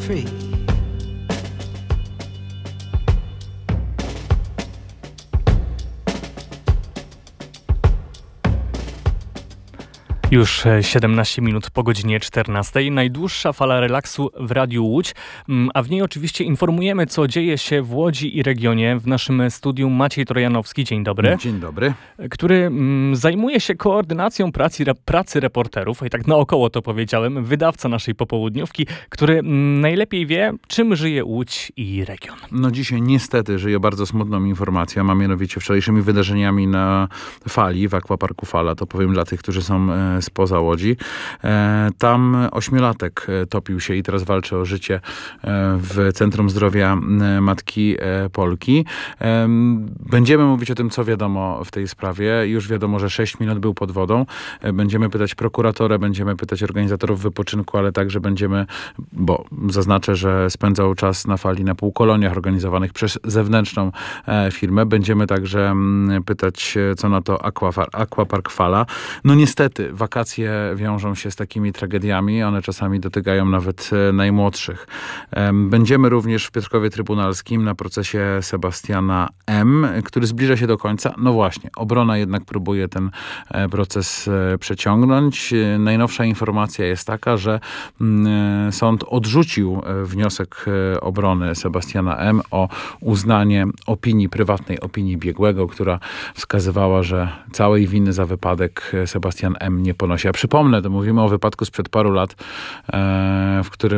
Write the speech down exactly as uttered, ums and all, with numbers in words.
free. Już siedemnaście minut po godzinie czternastej. Najdłuższa fala relaksu w Radiu Łódź, a w niej oczywiście informujemy, co dzieje się w Łodzi i regionie. W naszym studiu Maciej Trojanowski, dzień dobry. Dzień dobry. Który mm, zajmuje się koordynacją pracy, pracy reporterów, i tak naokoło to powiedziałem, wydawca naszej popołudniówki, który mm, najlepiej wie, czym żyje Łódź i region. No dzisiaj niestety żyję bardzo smutną informacją, a mianowicie wczorajszymi wydarzeniami na Fali, w Aquaparku Fala, to powiem dla tych, którzy są e, spoza Łodzi. E, tam ośmiolatek topił się i teraz walczy o życie e, w Centrum Zdrowia Matki e, Polki. E, będziemy mówić o tym, co wiadomo w tej sprawie. Już wiadomo, że sześć minut był pod wodą. E, będziemy pytać prokuratora, będziemy pytać organizatorów wypoczynku, ale także będziemy, bo zaznaczę, że spędzał czas na Fali na półkoloniach organizowanych przez zewnętrzną e, firmę. Będziemy także m, pytać, co na to Aquafar, Aquapark Fala. No niestety, wakacje wiążą się z takimi tragediami. One czasami dotykają nawet e, najmłodszych. E, będziemy również w Piotrkowie Trybunalskim na procesie Sebastiana M., który zbliża się do końca. No właśnie, obrona jednak próbuje ten e, proces e, przeciągnąć. E, najnowsza informacja jest taka, że m, sąd odrzucił e, wniosek e, obrony Sebastiana M. o uznanie opinii, prywatnej opinii biegłego, która wskazywała, że całej winy za wypadek Sebastian M. nie ponosi. Ja przypomnę, to mówimy o wypadku sprzed paru lat, e, w którym